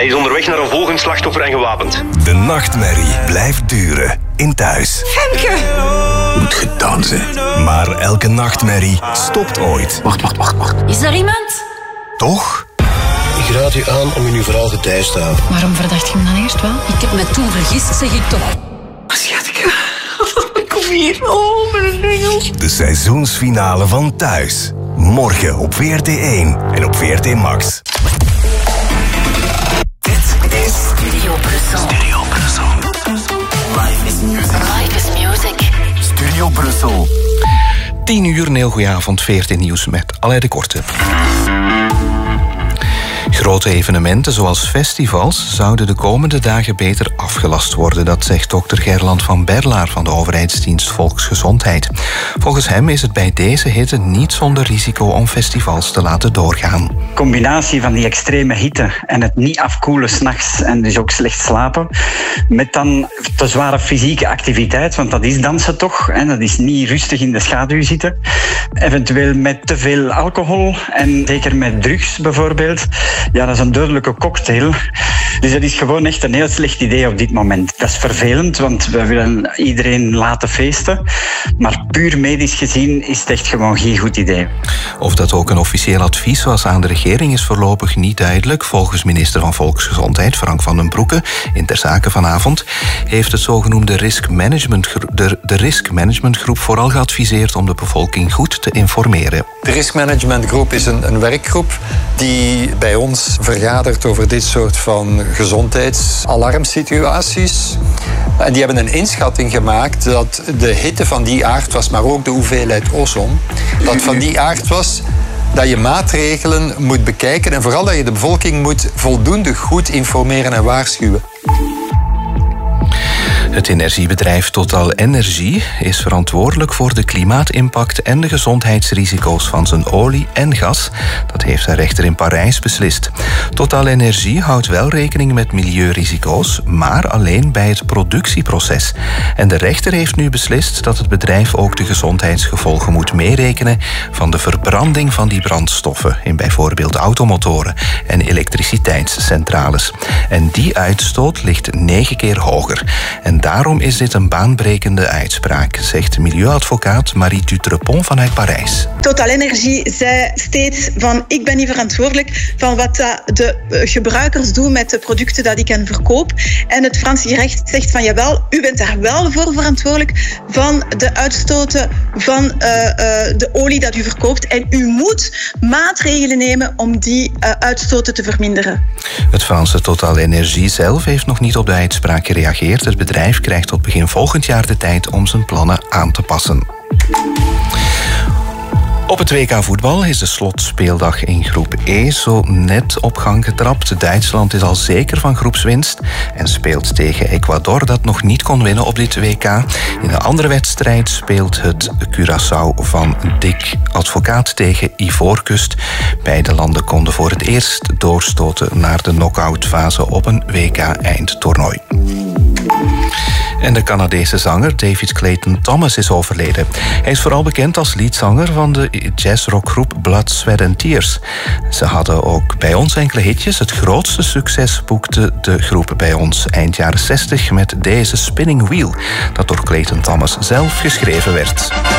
Hij is onderweg naar een volgend slachtoffer en gewapend. De nachtmerrie blijft duren in Thuis. Femke! Moet gedaan zijn. Maar elke nachtmerrie stopt ooit. Wacht. Is er iemand? Toch? Ik raad u aan om in uw verhaal getijs te houden. Waarom verdacht je me dan eerst wel? Ik heb me toen vergist, zeg ik toch. Schatje, kom hier. Oh, mijn engel. De seizoensfinale van Thuis. Morgen op VRT1 en op VRT Max. Dit is Studio Brussel. Studio Brussel. Life is music. Life is music. Studio Brussel. 10 uur, een heel goeie avond, VRT Nieuws met Alain de Korte. Grote evenementen zoals festivals zouden de komende dagen beter afgelast worden. Dat zegt dokter Gerland van Berlaar van de overheidsdienst Volksgezondheid. Volgens hem is het bij deze hitte niet zonder risico om festivals te laten doorgaan. De combinatie van die extreme hitte en het niet afkoelen 's nachts en dus ook slecht slapen, met dan te zware fysieke activiteit, want dat is dansen toch, en dat is niet rustig in de schaduw zitten. Eventueel met te veel alcohol en zeker met drugs bijvoorbeeld. Ja, dat is een dodelijke cocktail. Dus dat is gewoon echt een heel slecht idee op dit moment. Dat is vervelend, want we willen iedereen laten feesten. Maar puur medisch gezien is het echt gewoon geen goed idee. Of dat ook een officieel advies was aan de regering is voorlopig niet duidelijk. Volgens minister van Volksgezondheid Frank van den Broeke in Ter Zake vanavond heeft het zogenoemde de riskmanagementgroep vooral geadviseerd om de bevolking goed te informeren. De riskmanagementgroep is een werkgroep die bij ons vergadert over dit soort van gezondheidsalarmsituaties. En die hebben een inschatting gemaakt dat de hitte van die aard was, maar ook de hoeveelheid ozon, dat van die aard was dat je maatregelen moet bekijken en vooral dat je de bevolking moet voldoende goed informeren en waarschuwen. Het energiebedrijf TotalEnergies is verantwoordelijk voor de klimaatimpact en de gezondheidsrisico's van zijn olie en gas. Dat heeft een rechter in Parijs beslist. TotalEnergies houdt wel rekening met milieurisico's, maar alleen bij het productieproces. En de rechter heeft nu beslist dat het bedrijf ook de gezondheidsgevolgen moet meerekenen van de verbranding van die brandstoffen in bijvoorbeeld automotoren en elektriciteitscentrales. En die uitstoot ligt 9 keer hoger. En daarom is dit een baanbrekende uitspraak, zegt milieuadvocaat Marie Dutrepont vanuit Parijs. TotalEnergies zei steeds van ik ben niet verantwoordelijk van wat de gebruikers doen met de producten dat ik hen verkoop. En het Franse recht zegt van jawel, u bent daar wel voor verantwoordelijk van de uitstoten van de olie dat u verkoopt. En u moet maatregelen nemen om die uitstoten te verminderen. Het Franse TotalEnergies zelf heeft nog niet op de uitspraak gereageerd. Het bedrijf krijgt tot begin volgend jaar de tijd om zijn plannen aan te passen. Op het WK voetbal is de slotspeeldag in groep E zo net op gang getrapt. Duitsland is al zeker van groepswinst en speelt tegen Ecuador dat nog niet kon winnen op dit WK. In een andere wedstrijd speelt het Curaçao van Dick Advocaat tegen Ivoorkust. Beide landen konden voor het eerst doorstoten naar de knock-outfase op een WK-eindtoernooi. En de Canadese zanger David Clayton Thomas is overleden. Hij is vooral bekend als leadzanger van de jazzrockgroep Blood, Sweat and Tears. Ze hadden ook bij ons enkele hitjes. Het grootste succes boekte de groep bij ons eind jaren 60 met deze Spinning Wheel, dat door Clayton Thomas zelf geschreven werd.